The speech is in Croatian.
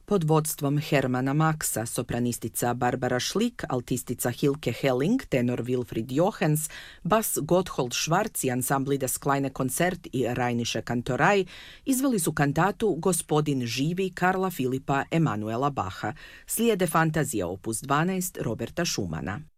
Pod vodstvom Hermana Maxa, sopranistica Barbara Schlick, altistica Hilke Helling, tenor Wilfried Johans, bas Gotthold Schwarz i ansambli Das Kleine Konzert i Rheinische Kantorei izveli su kantatu Gospodin živi Karla Filipa Emanuela Bacha. Slijede Fantazija opus 12 Roberta Schumana.